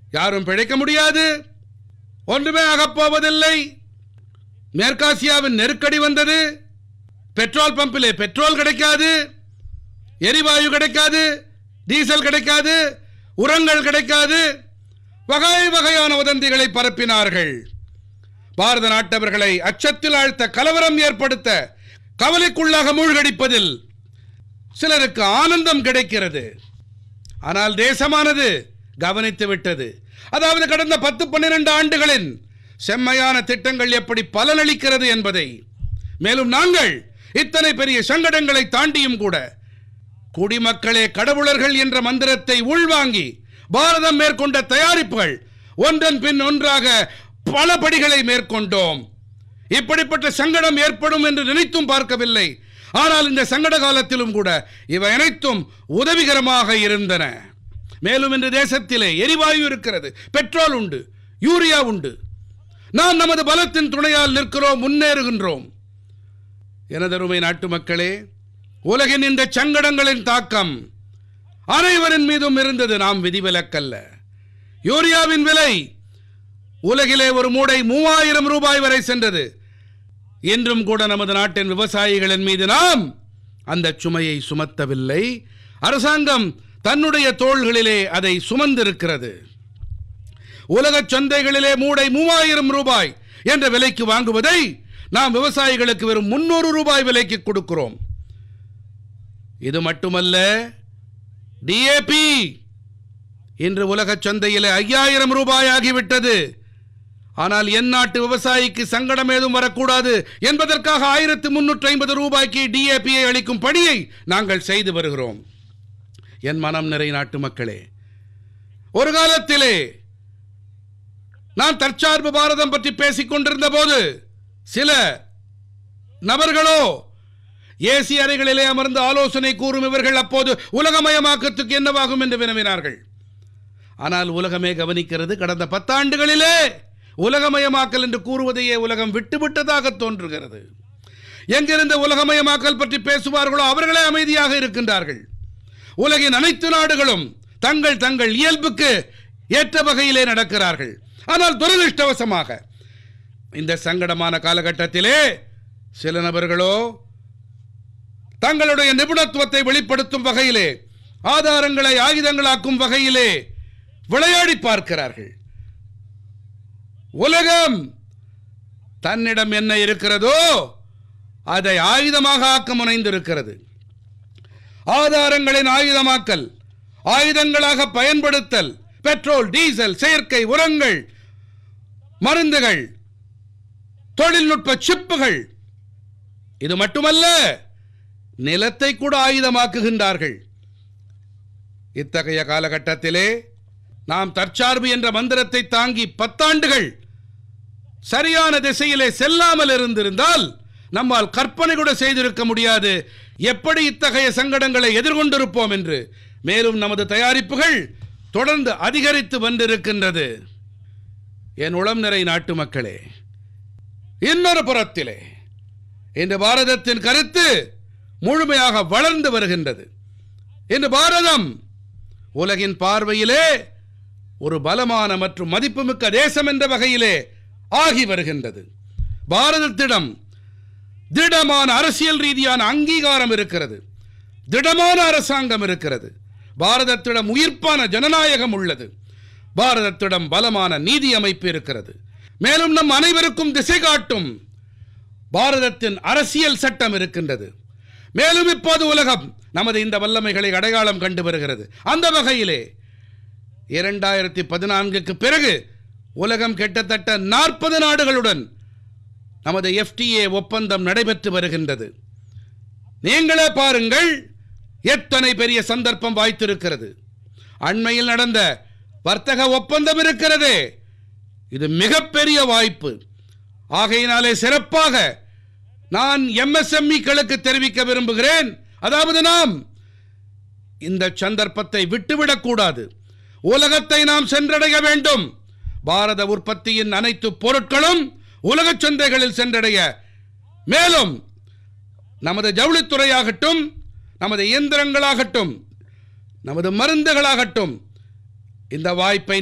யாரும் பிழைக்க முடியாது, ஒன்றுமே ஆகப்போவதில்லை. மேற்காசியாவின் நெருக்கடி வந்தது. பெட்ரோல் பம்பிலே பெட்ரோல் கிடைக்காது, எரிவாயு கிடைக்காது, டீசல் கிடைக்காது, உரங்கள் கிடைக்காது. வகை வகையான வதந்திகளை பரப்பினார்கள். பாரத நாட்டவர்களை அச்சத்தில் ஆழ்த்த, கலவரம் ஏற்படுத்த, கவலைக்குள்ளாக மூழ்கடிப்பதில் சிலருக்கு ஆனந்தம் கிடைக்கிறது. ஆனால் தேசமானது கவனித்து விட்டது. அதாவது கடந்த 10-12 ஆண்டுகளின் செம்மையான திட்டங்கள் எப்படி பலனளிக்கிறது என்பதை. மேலும் நாங்கள் இத்தனை பெரிய சங்கடங்களை தாண்டியும் கூட குடிமக்களே கடவுளர்கள் என்ற மந்திரத்தை உள்வாங்கி பாரதம் மேற்கொண்ட தயாரிப்புகள் ஒன்றன் பின் ஒன்றாக பல படிகளை மேற்கொண்டோம். இப்படிப்பட்ட சங்கடம் ஏற்படும் என்று நினைத்தும் பார்க்கவில்லை. ஆனால் இந்த சங்கட காலத்திலும் கூட இவை அனைத்தும் உதவிகரமாக இருந்தன. மேலும் இந்த தேசத்திலே எரிவாயு இருக்கிறது, பெட்ரோல் உண்டு, யூரியா உண்டு. நாம் நமது பலத்தின் துணையால் நிற்கிறோம், முன்னேறுகின்றோம். எனதருமை நாட்டு மக்களே, உலகின் இந்த சங்கடங்களின் தாக்கம் அனைவரின் மீதும் இருந்தது. நாம் விதிவிலக்கல்ல. யூரியாவின் விலை உலகிலே ஒரு மூடை 3000 ரூபாய் வரை சென்றது. இன்றும் கூட நமது நாட்டின் விவசாயிகளின் மீது நாம் அந்த சுமையை சுமத்தவில்லை. அரசாங்கம் தன்னுடைய தோள்களிலே அதை சுமந்திருக்கிறது. உலக சந்தைகளிலே மூடை 3000 ரூபாய் என்ற விலைக்கு வாங்குவதை நாம் விவசாயிகளுக்கு வெறும் 300 ரூபாய் விலைக்கு கொடுக்கிறோம். இது மட்டுமல்ல, டிஏபி இன்று உலக சந்தையிலே 5000 ரூபாய் ஆகிவிட்டது. ஆனால் என் நாட்டு விவசாயிக்கு சங்கடம் ஏதும் வரக்கூடாது என்பதற்காக 1350 ரூபாய்க்கு டிஏபியை அளிக்கும் பணியை நாங்கள் செய்து வருகிறோம். என் மனம் நிறை நாட்டு மக்களே, ஒரு காலத்திலே நான் தற்சார்பு பாரதம் பற்றி பேசிக் கொண்டிருந்த போது சில நபர்களோ ஏசி அறைகளிலே அமர்ந்து ஆலோசனை கூறும் இவர்கள் அப்போது உலகமயமாக்கத்துக்கு என்னவாகும் என்று வினவினார்கள். ஆனால் உலகமே கவனிக்கிறது. கடந்த 10 ஆண்டுகளிலே உலகமயமாக்கல் என்று கூறுவதையே உலகம் விட்டுவிட்டதாக தோன்றுகிறது. எங்கிருந்து உலகமயமாக்கல் பற்றி பேசுவார்களோ அவர்களே அமைதியாக இருக்கின்றார்கள். உலகின் அனைத்து நாடுகளும் தங்கள் தங்கள் இயல்புக்கு ஏற்ற வகையிலே நடக்கிறார்கள். ஆனால் துரதிருஷ்டவசமாக இந்த சங்கடமான காலகட்டத்திலே சில நபர்களோ தங்களுடைய நிபுணத்துவத்தை வெளிப்படுத்தும் வகையிலே, ஆதாரங்களை ஆயுதங்களாக்கும் வகையிலே விளையாடி பார்க்கிறார்கள். உலகம் தன்னிடம் என்ன இருக்கிறதோ அதை ஆயுதமாக ஆக்க முனைந்திருக்கிறது. ஆதாரங்களின் ஆயுதமாக்கல், ஆயுதங்களாக பயன்படுத்தல், பெட்ரோல், டீசல், செயற்கை உரங்கள், மருந்துகள், தொழில்நுட்ப சிப்புகள், இது மட்டுமல்ல, நிலத்தை கூட ஆயுதமாக்குகின்றார்கள். இத்தகைய காலகட்டத்திலே நாம் தற்சார்பு என்ற மந்திரத்தை தாங்கி 10 ஆண்டுகள் சரியான திசையிலே செல்லாமல் இருந்திருந்தால் நம்மால் கற்பனை கூட செய்திருக்க முடியாது எப்படி இத்தகைய சங்கடங்களை எதிர்கொண்டிருப்போம் என்று. மேலும் நமது தயாரிப்புகள் தொடர்ந்து அதிகரித்து வந்திருக்கின்றது. என் உளம் நிறை நாட்டு மக்களே, இன்னொரு புறத்திலே இன்று பாரதத்தின் கருத்து முழுமையாக வளர்ந்து வருகின்றது. இன்று பாரதம் உலகின் பார்வையிலே ஒரு பலமான மற்றும் மதிப்புமிக்க தேசம் என்ற வகையிலே ஆகி வருகின்றது. பாரதத்திடம் திடமான அரசியல் ரீதியான அங்கீகாரம் இருக்கிறது, திடமான அரசாங்கம் இருக்கிறது. பாரதத்திடம் உயிர்ப்பான ஜனநாயகம் உள்ளது. பாரதத்திடம் பலமான நீதி அமைப்பு இருக்கிறது. மேலும் நம் அனைவருக்கும் திசை காட்டும் பாரதத்தின் அரசியல் சட்டம் இருக்கின்றது. மேலும் இப்போது உலகம் நமது இந்த வல்லமைகளை அடையாளம் கண்டு வருகிறது. அந்த வகையிலே 2014க்கு பிறகு உலகம் கிட்டத்தட்ட 40 நாடுகளுடன் நமது FTA ஒப்பந்தம் நடைபெற்று வருகின்றது. நீங்களே பாருங்கள், எத்தனை பெரிய சந்தர்ப்பம் வாய்த்திருக்கிறது. அண்மையில் நடந்த வர்த்தக ஒப்பந்தம் இருக்கிறதே, இது மிகப்பெரிய வாய்ப்பு. ஆகையினாலே சிறப்பாக நான் MSME-க்களுக்கு தெரிவிக்க விரும்புகிறேன். அதாவது நாம் இந்த சந்தர்ப்பத்தை விட்டுவிடக்கூடாது. உலகத்தை நாம் சென்றடைய வேண்டும். பாரத உற்பத்தியின் அனைத்து பொருட்களும் உலக சந்தைகளில் சென்றடைய, மேலும் நமது ஜவுளித்துறையாகட்டும், நமது இயந்திரங்களாகட்டும், நமது மருந்துகளாகட்டும், இந்த வாய்ப்பை